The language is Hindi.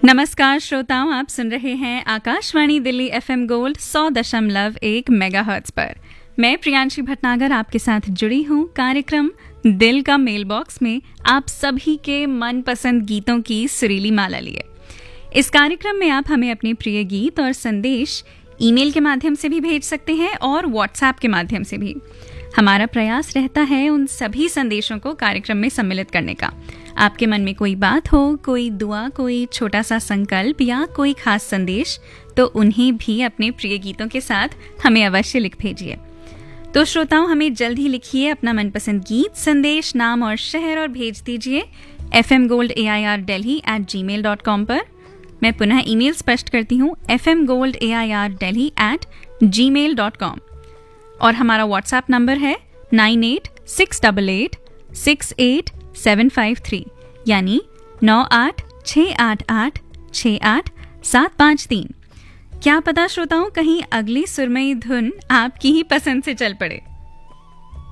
नमस्कार श्रोताओं, आप सुन रहे हैं Akashvani Delhi FM gold 100.1 megahertz पर। मैं प्रियांशी भटनागर आपके साथ जुड़ी हूँ कार्यक्रम दिल का मेल बॉक्स में आप सभी के मनपसंद गीतों की सुरीली माला लिए। इस कार्यक्रम में आप हमें अपने प्रिय गीत और संदेश ईमेल के माध्यम से भी भेज सकते हैं और व्हाट्सएप के माध्यम से भी। हमारा प्रयास रहता है उन सभी संदेशों को कार्यक्रम में सम्मिलित करने का। आपके मन में कोई बात हो, कोई दुआ, कोई छोटा सा संकल्प या कोई खास संदेश, तो उन्हें भी अपने प्रिय गीतों के साथ हमें अवश्य लिख भेजिए। तो श्रोताओं, हमें जल्द ही लिखिए अपना मनपसंद गीत, संदेश, नाम और शहर और भेज दीजिए fmgoldAIRdelhi@gmail.com पर। मैं पुनः ईमेल स्पष्ट करती हूँ fmgoldAIRdelhi@gmail.com और हमारा व्हाट्सएप नंबर है 9868868753 यानी 9868868753। क्या पता श्रोताओं, कहीं अगली सुरमई धुन आपकी ही पसंद से चल पड़े।